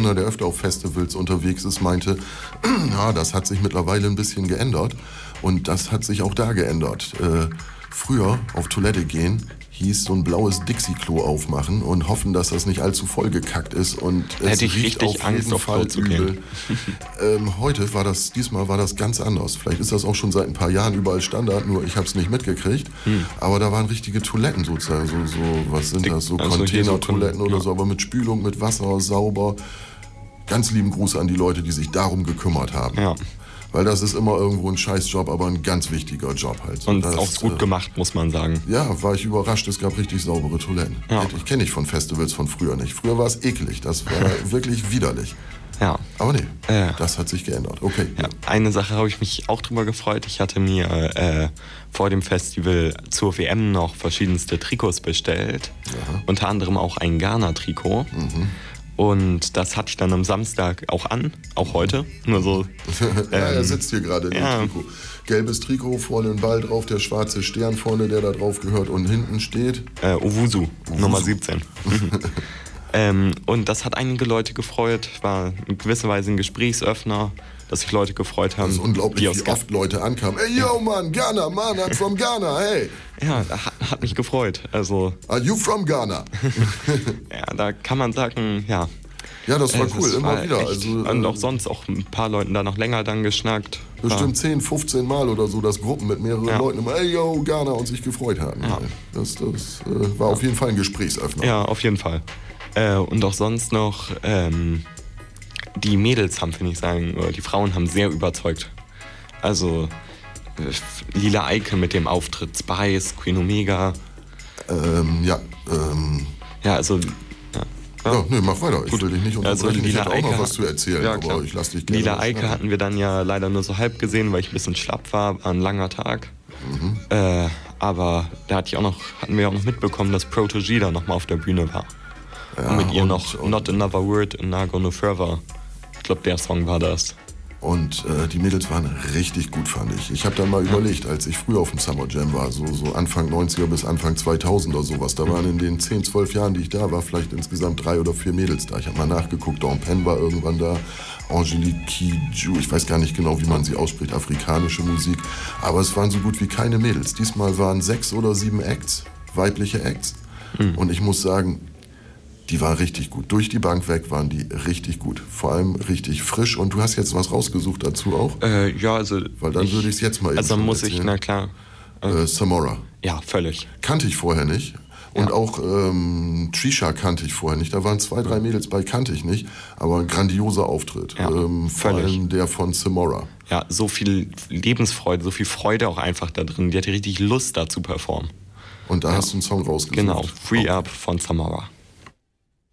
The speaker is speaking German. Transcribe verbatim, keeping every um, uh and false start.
Mitbewohner, der öfter auf Festivals unterwegs ist, meinte, ja, das hat sich mittlerweile ein bisschen geändert. Und das hat sich auch da geändert. Äh, früher auf Toilette gehen hieß so ein blaues Dixie-Klo aufmachen und hoffen, dass das nicht allzu vollgekackt ist. Und es hätte ich riecht richtig auf Angst, jeden auf Fall Klo zu übel. gehen. ähm, heute war das, diesmal war das ganz anders. Vielleicht ist das auch schon seit ein paar Jahren überall Standard, nur ich habe es nicht mitgekriegt. Hm. Aber da waren richtige Toiletten sozusagen, so, so was sind das, so also Container-Toiletten so, oder ja. so, aber mit Spülung, mit Wasser, sauber. Ganz lieben Gruß an die Leute, die sich darum gekümmert haben. Ja. Weil das ist immer irgendwo ein Scheißjob, aber ein ganz wichtiger Job halt. Und das, auch gut äh, gemacht, muss man sagen. Ja, war ich überrascht, es gab richtig saubere Toiletten. Ja. Ich kenne ich von Festivals von früher nicht. Früher war es eklig, das war wirklich widerlich. Ja. Aber nee, äh. das hat sich geändert. Okay. Ja, eine Sache habe ich mich auch drüber gefreut. Ich hatte mir äh, vor dem Festival zur W M noch verschiedenste Trikots bestellt. Aha. Unter anderem auch ein Ghana-Trikot. Mhm. Und das hatte ich dann am Samstag auch an, auch heute. Nur so, ähm, ja, er sitzt hier gerade in dem ja. Trikot. Gelbes Trikot, vorne ein Ball drauf, der schwarze Stern vorne, der da drauf gehört und hinten steht... Äh, Owusu, Owusu, Nummer siebzehn. ähm, und das hat einige Leute gefreut, war in gewisser Weise ein Gesprächsöffner, dass sich Leute gefreut haben. Das ist unglaublich, wie wie oft Leute ankamen. Ey, yo, Mann, Ghana, man, I'm from Ghana, hey. Ja, hat, hat mich gefreut. Also, are you from Ghana? Ja, da kann man sagen, ja. Ja, das war äh, cool, das immer war wieder. Echt, Also, und auch sonst auch ein paar Leuten da noch länger dann geschnackt. Bestimmt zehn, fünfzehn Mal oder so, dass Gruppen mit mehreren ja. Leuten immer, ey, yo, Ghana, und sich gefreut haben. Ja. Das, das äh, war ja. auf jeden Fall ein Gesprächsöffner. Ja, auf jeden Fall. Äh, und auch sonst noch, ähm, die Mädels haben, finde ich sagen, oder die Frauen haben sehr überzeugt. Also äh, Lila Eike mit dem Auftritt, Spice, Queen Omega. Ähm, ja, ähm. Ja, also. Ja, ja. ja nee, mach weiter. Ich Gut. will dich nicht unterbrechen. Also, ich hätte auch Eike noch was zu erzählen, ja, aber ich lass dich gerne. Lila Eike hatten wir dann ja leider nur so halb gesehen, weil ich ein bisschen schlapp war. War ein langer Tag. Mhm. Äh, aber da hatte ich auch noch, hatten wir auch noch mitbekommen, dass Protégé da nochmal auf der Bühne war. Ja, und mit ihr und, noch und, Not Another Word and Now Go No Further. Ich glaube, der Song war das. Und äh, die Mädels waren richtig gut, fand ich. Ich habe dann mal ja. überlegt, als ich früher auf dem Summer Jam war, so, so Anfang neunziger bis Anfang zweitausend oder sowas, da mhm. waren in den zehn, zwölf Jahren, die ich da war, vielleicht insgesamt drei oder vier Mädels da. Ich habe mal nachgeguckt, Dawn Penn war irgendwann da, Angelique Kidjo, ich weiß gar nicht genau, wie man sie ausspricht, afrikanische Musik. Aber es waren so gut wie keine Mädels. Diesmal waren sechs oder sieben Acts, weibliche Acts. Mhm. Und ich muss sagen, die waren richtig gut. Durch die Bank weg waren die richtig gut. Vor allem richtig frisch. Und du hast jetzt was rausgesucht dazu auch? Äh, ja, also... Weil dann würde ich es jetzt mal eben Also muss erzählen. ich, na klar. Äh, Samora. Ja, völlig. Kannte ich vorher nicht. Und ja. auch ähm, Trisha kannte ich vorher nicht. Da waren zwei, drei Mädels bei, kannte ich nicht. Aber ein grandioser Auftritt. Ja, ähm, vor völlig. allem der von Samora. Ja, so viel Lebensfreude, so viel Freude auch einfach da drin. Die hatte richtig Lust, da zu performen. Und da ja. hast du einen Song rausgesucht. Genau, Free Up von Samora.